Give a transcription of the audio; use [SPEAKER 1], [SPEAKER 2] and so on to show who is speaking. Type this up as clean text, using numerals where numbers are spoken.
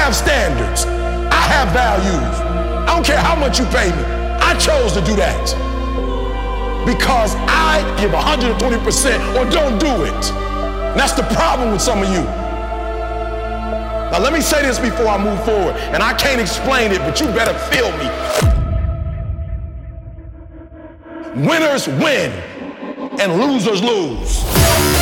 [SPEAKER 1] have standards. I have values. I don't care how much you pay me. I chose to do that because I give 120% or don't do it. And that's the problem with some of you. Now let me say this before I move forward, and I can't explain it, but you better feel me. Winners win and losers lose.